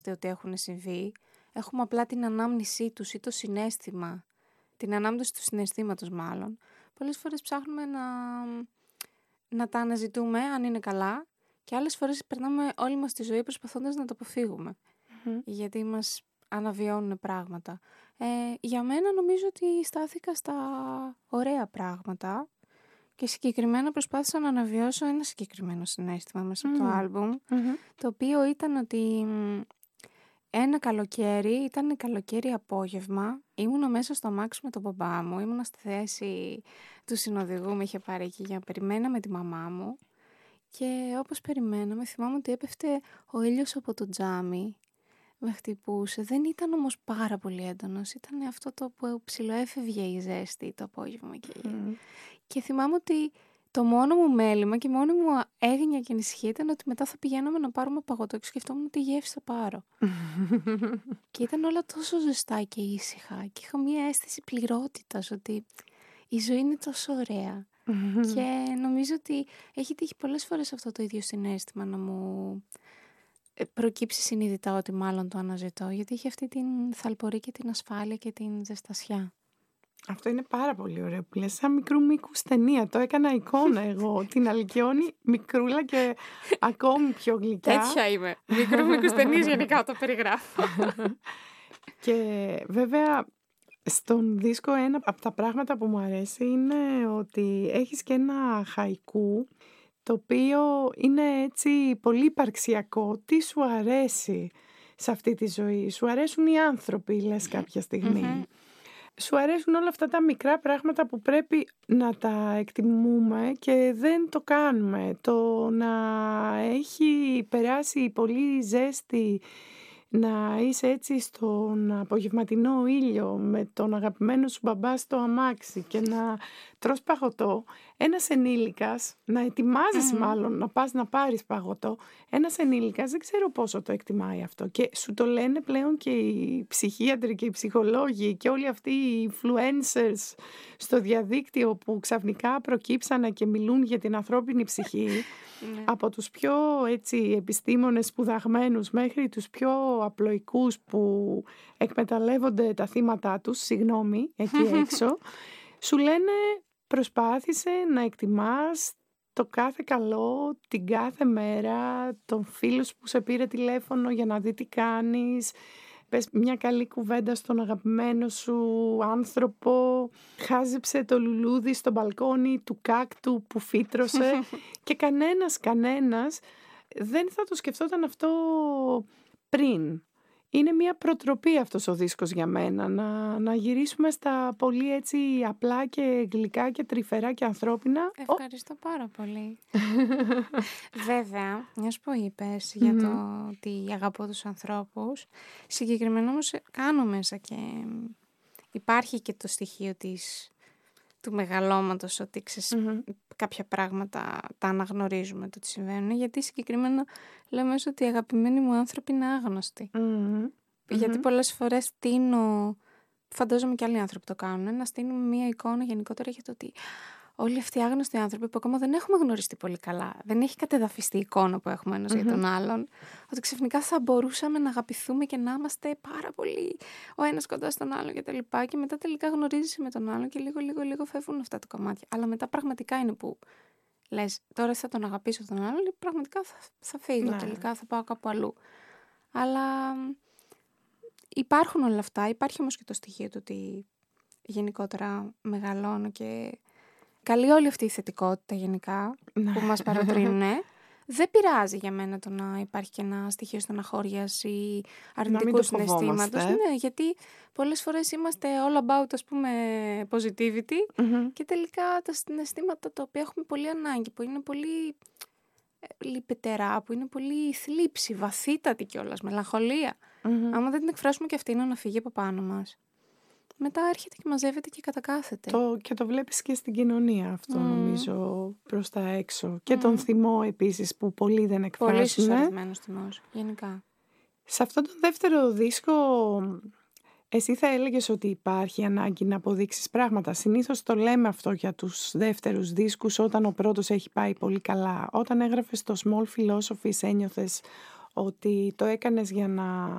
ότι έχουν συμβεί. Έχουμε απλά την ανάμνησή τους ή το συναίσθημα, την ανάμνηση του συναισθήματος μάλλον. Πολλές φορές ψάχνουμε να τα αναζητούμε αν είναι καλά και άλλες φορές περνάμε όλη μας τη ζωή προσπαθώντας να το αποφύγουμε. Γιατί μας αναβιώνουν πράγματα. Για μένα νομίζω ότι στάθηκα στα ωραία πράγματα και συγκεκριμένα προσπάθησα να αναβιώσω ένα συγκεκριμένο συναίσθημα μέσα από το άλμπουμ, το οποίο ήταν ότι ένα καλοκαίρι, ήταν καλοκαίρι απόγευμα, ήμουνα μέσα στο αμάξι με τον μπαμπά μου, ήμουνα στη θέση του συνοδηγού, με είχε πάρει εκεί για να περιμέναμε τη μαμά μου και όπως περιμέναμε θυμάμαι ότι έπεφτε ο ήλιος από το τζάμι, με χτυπούσε, δεν ήταν όμως πάρα πολύ έντονος, ήταν αυτό το που ψιλοέφευγε η ζέστη το απόγευμα και θυμάμαι ότι το μόνο μου μέλημα και η μόνη μου έγνοια και ανησυχία ήταν ότι μετά θα πηγαίναμε να πάρουμε παγωτό και σκεφτόμουν τι γεύση θα πάρω. Και ήταν όλα τόσο ζεστά και ήσυχα και είχα μία αίσθηση πληρότητας ότι η ζωή είναι τόσο ωραία. Και νομίζω ότι έχει τύχει πολλές φορές αυτό το ίδιο συναίσθημα να μου προκύψει συνειδητά ότι μάλλον το αναζητώ, γιατί έχει αυτή την θαλπορή και την ασφάλεια και την ζεστασιά. Αυτό είναι πάρα πολύ ωραίο που λες, σαν μικρού μήκους ταινία. Το έκανα εικόνα εγώ, την Αλκιόνη μικρούλα και ακόμη πιο γλυκά. Τέτοια είμαι. Μικρού μήκους ταινίες γενικά το περιγράφω. Και βέβαια στον δίσκο ένα από τα πράγματα που μου αρέσει είναι ότι έχεις και ένα χαϊκού το οποίο είναι έτσι πολύ υπαρξιακό. Τι σου αρέσει σε αυτή τη ζωή? Σου αρέσουν οι άνθρωποι, λες κάποια στιγμή. Σου αρέσουν όλα αυτά τα μικρά πράγματα που πρέπει να τα εκτιμούμε και δεν το κάνουμε. Το να έχει περάσει πολύ ζέστη, να είσαι έτσι στον απογευματινό ήλιο με τον αγαπημένο σου μπαμπά στο αμάξι και να τρως παγωτό, ένας ενήλικας, να ετοιμάζεις μάλλον να πας να πάρεις παγωτό, ένας ενήλικας δεν ξέρω πόσο το εκτιμάει αυτό και σου το λένε πλέον και οι ψυχίατροι και οι ψυχολόγοι και όλοι αυτοί οι influencers στο διαδίκτυο που ξαφνικά προκύψανε και μιλούν για την ανθρώπινη ψυχή. Από τους πιο έτσι επιστήμονες σπουδαγμένους μέχρι τους πιο απλοϊκούς που εκμεταλλεύονται τα θύματα τους, εκεί έξω, σου λένε προσπάθησε να εκτιμάς το κάθε καλό, την κάθε μέρα, τον φίλο σου που σε πήρε τηλέφωνο για να δει τι κάνεις, πες μια καλή κουβέντα στον αγαπημένο σου άνθρωπο, χάζεψε το λουλούδι στο μπαλκόνι του κάκτου που φύτρωσε και κανένας δεν θα το σκεφτόταν αυτό πριν. Είναι μια προτροπή αυτός ο δίσκος για μένα, να γυρίσουμε στα πολύ έτσι απλά και γλυκά και τρυφερά και ανθρώπινα. Ευχαριστώ πάρα πολύ. Βέβαια, μιας που είπες για το ότι αγαπώ τους ανθρώπους, συγκεκριμένα όμως κάνω μέσα και υπάρχει και το στοιχείο του μεγαλώματος, ότι κάποια πράγματα τα αναγνωρίζουμε το τι συμβαίνουν, γιατί συγκεκριμένα λέμε ότι οι αγαπημένοι μου άνθρωποι είναι άγνωστοι. Γιατί πολλές φορές φαντάζομαι και άλλοι άνθρωποι το κάνουν, να στείλουμε μια εικόνα γενικότερα για το ότι όλοι αυτοί οι άγνωστοι άνθρωποι που ακόμα δεν έχουμε γνωριστεί πολύ καλά, δεν έχει κατεδαφιστεί η εικόνα που έχουμε ένας για τον άλλον, ότι ξαφνικά θα μπορούσαμε να αγαπηθούμε και να είμαστε πάρα πολύ ο ένας κοντά στον άλλον και τα λοιπά, και μετά τελικά γνωρίζεσαι με τον άλλον και λίγο φεύγουν αυτά τα κομμάτια. Αλλά μετά πραγματικά είναι που λες, τώρα θα τον αγαπήσω τον άλλον, πραγματικά θα φύγω, τελικά θα πάω κάπου αλλού. Αλλά υπάρχουν όλα αυτά, υπάρχει όμως και το στοιχείο του ότι γενικότερα μεγαλώνω και καλή όλη αυτή η θετικότητα γενικά που μας παροτρύνουν. Δεν πειράζει για μένα το να υπάρχει και ένα στοιχείο στεναχώριας ή αρνητικού συναισθήματος. Ναι, γιατί πολλές φορές είμαστε all about, ας πούμε, positivity και τελικά τα συναισθήματα τα οποία έχουμε πολύ ανάγκη, που είναι πολύ λυπητερά, που είναι πολύ θλίψη, βαθύτατη κιόλας, μελαγχολία. Άμα δεν την εκφράσουμε και αυτή, είναι να φύγει από πάνω μας. Μετά έρχεται και μαζεύεται και κατακάθεται. Και το βλέπεις και στην κοινωνία αυτό, νομίζω, προς τα έξω. Και τον θυμό επίσης που πολλοί δεν εκφράζουν. Πολύ συσσωρευμένος θυμός, γενικά. Σε αυτόν τον δεύτερο δίσκο, εσύ θα έλεγες ότι υπάρχει ανάγκη να αποδείξεις πράγματα? Συνήθως το λέμε αυτό για τους δεύτερους δίσκους, όταν ο πρώτος έχει πάει πολύ καλά. Όταν έγραφες το Small Philosophies, ένιωθες ότι το έκανες για να